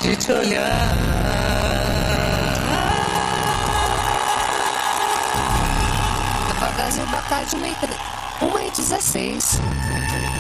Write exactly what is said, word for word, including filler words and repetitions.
de te olhar. Devagarzinho da tarde, uma e dezesseis.